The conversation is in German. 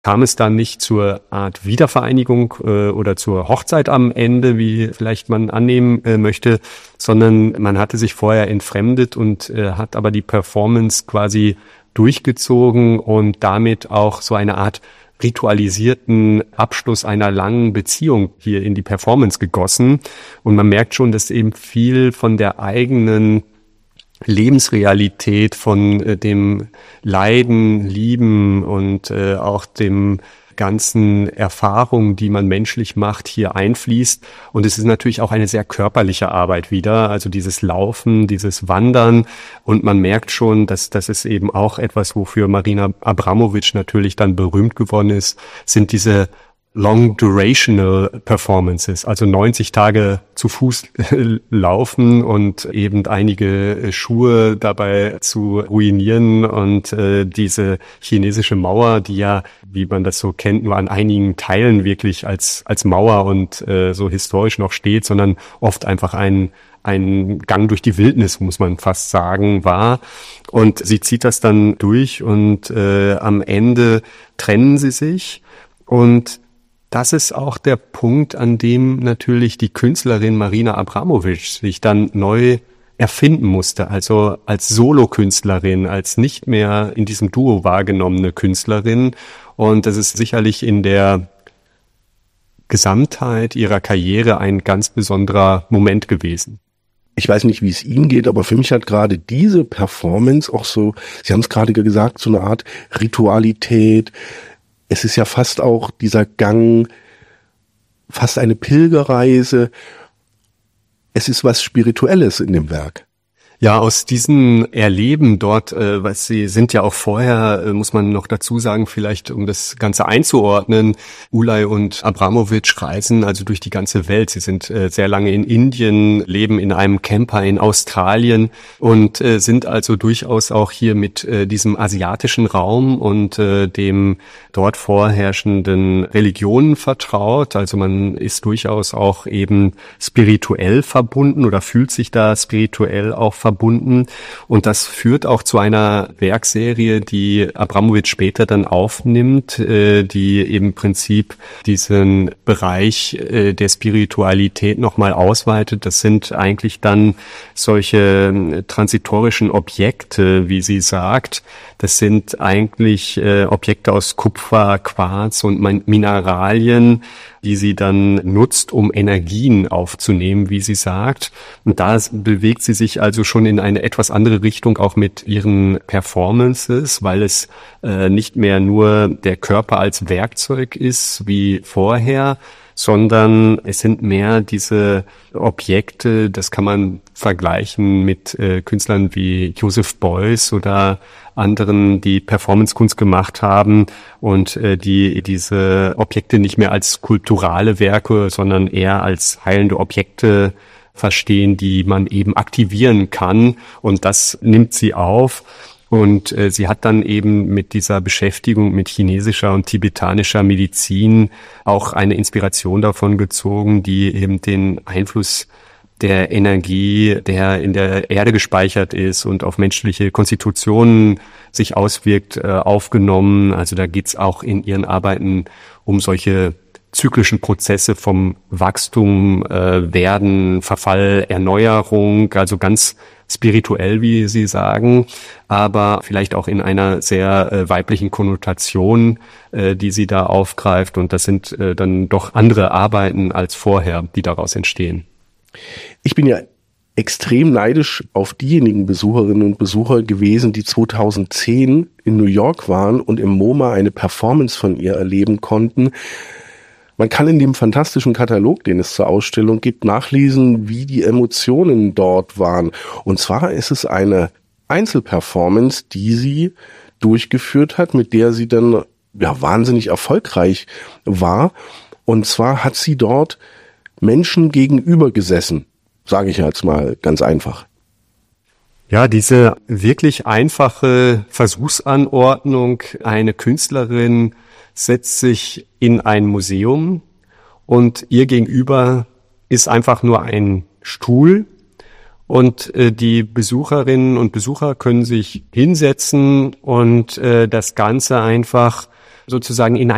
kam es dann nicht zur Art Wiedervereinigung oder zur Hochzeit am Ende, wie vielleicht man annehmen möchte, sondern man hatte sich vorher entfremdet und hat aber die Performance quasi durchgezogen und damit auch so eine Art ritualisierten Abschluss einer langen Beziehung hier in die Performance gegossen. Und man merkt schon, dass eben viel von der eigenen Lebensrealität, von dem Leiden, Lieben und auch dem ganzen Erfahrungen, die man menschlich macht, hier einfließt. Und es ist natürlich auch eine sehr körperliche Arbeit wieder, also dieses Laufen, dieses Wandern. Und man merkt schon, dass das ist eben auch etwas, wofür Marina Abramović natürlich dann berühmt geworden ist, sind diese Long-Durational Performances, also 90 Tage zu Fuß laufen und eben einige Schuhe dabei zu ruinieren und diese chinesische Mauer, die ja, wie man das so kennt, nur an einigen Teilen wirklich als Mauer und so historisch noch steht, sondern oft einfach ein Gang durch die Wildnis, muss man fast sagen, war. Und sie zieht das dann durch und am Ende trennen sie sich. Und das ist auch der Punkt, an dem natürlich die Künstlerin Marina Abramović sich dann neu erfinden musste, also als Solokünstlerin, als nicht mehr in diesem Duo wahrgenommene Künstlerin. Und das ist sicherlich in der Gesamtheit ihrer Karriere ein ganz besonderer Moment gewesen. Ich weiß nicht, wie es Ihnen geht, aber für mich hat gerade diese Performance auch so, Sie haben es gerade gesagt, so eine Art Ritualität. Es ist ja fast auch dieser Gang, fast eine Pilgerreise. Es ist was Spirituelles in dem Werk. Ja, aus diesen Erleben dort, was sie sind ja auch vorher, muss man noch dazu sagen, vielleicht um das Ganze einzuordnen, Ulay und Abramović reisen also durch die ganze Welt. Sie sind sehr lange in Indien, leben in einem Camper in Australien und sind also durchaus auch hier mit diesem asiatischen Raum und dem dort vorherrschenden Religionen vertraut. Also man ist durchaus auch eben spirituell verbunden oder fühlt sich da spirituell auch verbunden. Und das führt auch zu einer Werkserie, die Abramović später dann aufnimmt, die im Prinzip diesen Bereich der Spiritualität nochmal ausweitet. Das sind eigentlich dann solche transitorischen Objekte, wie sie sagt. Das sind eigentlich Objekte aus Kupfer, Quarz und Mineralien, die sie dann nutzt, um Energien aufzunehmen, wie sie sagt. Und da bewegt sie sich also schon in eine etwas andere Richtung, auch mit ihren Performances, weil es nicht mehr nur der Körper als Werkzeug ist wie vorher, sondern es sind mehr diese Objekte, das kann man vergleichen mit Künstlern wie Joseph Beuys oder anderen, die Performancekunst gemacht haben und die diese Objekte nicht mehr als skulpturale Werke, sondern eher als heilende Objekte verstehen, die man eben aktivieren kann. Und das nimmt sie auf. Und sie hat dann eben mit dieser Beschäftigung mit chinesischer und tibetanischer Medizin auch eine Inspiration davon gezogen, die eben den Einfluss der Energie, der in der Erde gespeichert ist und auf menschliche Konstitutionen sich auswirkt, aufgenommen. Also da geht's auch in ihren Arbeiten um solche zyklischen Prozesse vom Wachstum, Werden, Verfall, Erneuerung, also ganz spirituell, wie Sie sagen, aber vielleicht auch in einer sehr weiblichen Konnotation, die sie da aufgreift. Und das sind dann doch andere Arbeiten als vorher, die daraus entstehen. Ich bin ja extrem neidisch auf diejenigen Besucherinnen und Besucher gewesen, die 2010 in New York waren und im MoMA eine Performance von ihr erleben konnten. Man kann in dem fantastischen Katalog, den es zur Ausstellung gibt, nachlesen, wie die Emotionen dort waren. Und zwar ist es eine Einzelperformance, die sie durchgeführt hat, mit der sie dann wahnsinnig erfolgreich war. Und zwar hat sie dort Menschen gegenüber gesessen, sage ich jetzt mal ganz einfach. Ja, diese wirklich einfache Versuchsanordnung, eine Künstlerin setzt sich in ein Museum und ihr gegenüber ist einfach nur ein Stuhl und die Besucherinnen und Besucher können sich hinsetzen und das Ganze einfach sozusagen in